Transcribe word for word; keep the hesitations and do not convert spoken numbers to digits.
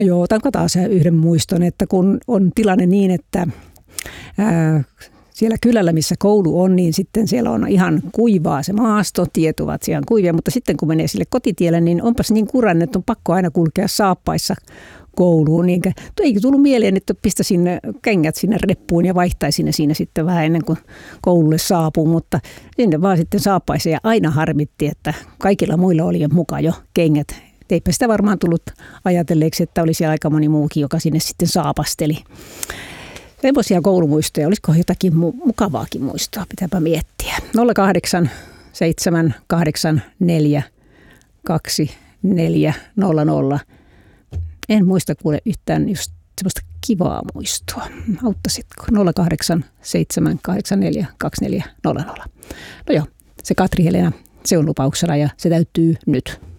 Joo, otanko taas yhden muiston, että kun on tilanne niin, että ää, siellä kylällä, missä koulu on, niin sitten siellä on ihan kuivaa se maasto, tiet ovat siellä kuivia, mutta sitten kun menee sille kotitielle, niin onpas niin kuran, että on pakko aina kulkea saappaissa kouluun. Niin ei tullut mieleen, että pistä sinne kengät sinne reppuun ja vaihtaisi ne siinä sitten vähän ennen kuin koululle saapuu, mutta sinne vaan sitten saappaissa ja aina harmitti, että kaikilla muilla oli jo mukaan jo kengät. Eipä sitä varmaan tullut ajatelleeksi, että olisi aika moni muukin, joka sinne sitten saapasteli. Semmoisia koulumuistoja, olisiko jotakin mu- mukavaakin muistoa, pitääpä miettiä. nolla kahdeksan seitsemän kahdeksan neljä kaksi neljä nolla nolla. En muista kuule yhtään just semmoista kivaa muistoa. Auttasitko? nolla kahdeksan seitsemän kahdeksan neljä kaksi neljä nolla nolla. No joo, se Katri Helena, se on lupauksena ja se täyttyy nyt.